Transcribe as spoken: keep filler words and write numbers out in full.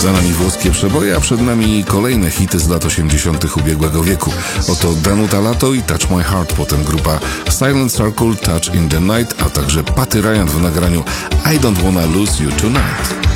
Za nami włoskie przeboje, a przed nami kolejne hity z lat osiemdziesiątych ubiegłego wieku. Oto Danuta Lato i Touch My Heart, potem grupa Silent Circle, Touch in the Night, a także Patty Ryan w nagraniu I Don't Wanna Lose You Tonight.